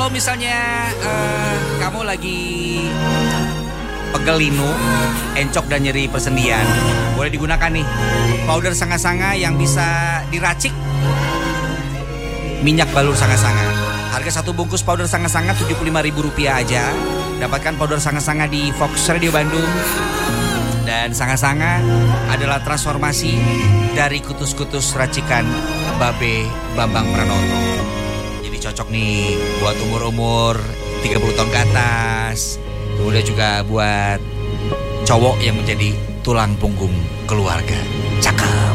kalau misalnya kamu lagi pegel linu, encok dan nyeri persendian, boleh digunakan nih powder sanga-sanga yang bisa diracik minyak balur sanga-sanga. Harga satu bungkus powder sanga-sanga Rp75.000 aja. Dapatkan powder sanga-sanga di Fox Radio Bandung. Dan sanga-sanga adalah transformasi dari kutus-kutus racikan Babe Bambang Pranoto. Jadi cocok nih buat umur-umur 30 tahun ke atas. Kemudian juga buat cowok yang menjadi tulang punggung keluarga. Cakep.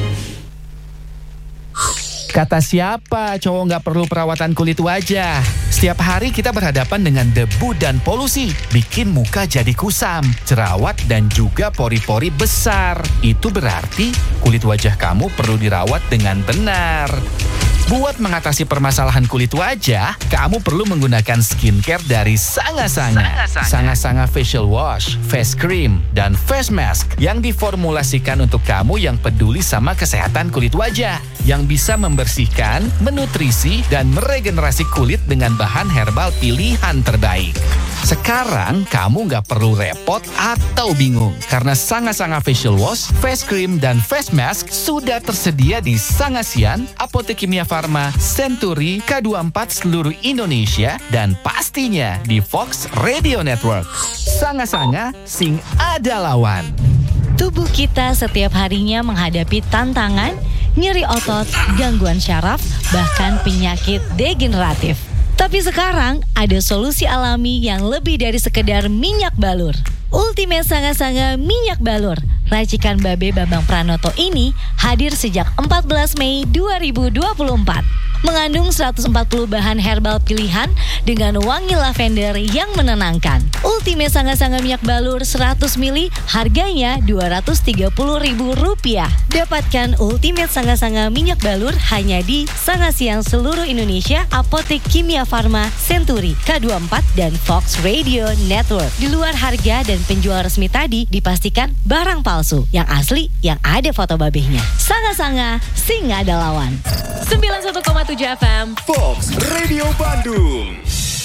Kata siapa cowok nggak perlu perawatan kulit wajah? Setiap hari kita berhadapan dengan debu dan polusi, bikin muka jadi kusam, jerawat dan juga pori-pori besar. Itu berarti kulit wajah kamu perlu dirawat dengan benar. Buat mengatasi permasalahan kulit wajah, kamu perlu menggunakan skincare dari Sanga-Sanga. Sanga-Sanga Facial Wash, Face Cream, dan Face Mask yang diformulasikan untuk kamu yang peduli sama kesehatan kulit wajah. Yang bisa membersihkan, menutrisi, dan meregenerasi kulit dengan bahan herbal pilihan terbaik. Sekarang kamu nggak perlu repot atau bingung karena Sanga-Sanga Facial Wash, Face Cream, dan Face Mask sudah tersedia di Sangasian, Apotek Kimia Farma, Century, K24 seluruh Indonesia, dan pastinya di Fox Radio Network. Sanga-Sanga, sing ada lawan. Tubuh kita setiap harinya menghadapi tantangan, nyeri otot, gangguan syaraf, bahkan penyakit degeneratif. Tapi sekarang ada solusi alami yang lebih dari sekedar minyak balur. Ultimate Sanga-Sanga Minyak Balur racikan Babe Bambang Pranoto ini hadir sejak 14 Mei 2024. Mengandung 140 bahan herbal pilihan dengan wangi lavender yang menenangkan. Ultimate Sanga-Sanga Minyak Balur 100 ml harganya Rp230.000. Dapatkan Ultimate Sanga-Sanga Minyak Balur hanya di Sangasiang seluruh Indonesia, Apotek Kimia Farma, Century, K24, dan Fox Radio Network. Di luar harga dan penjual resmi tadi dipastikan barang palsu. Yang asli yang ada foto babehnya. Sanga-Sanga, sing ada lawan. 91,7 FM Fox Radio Bandung.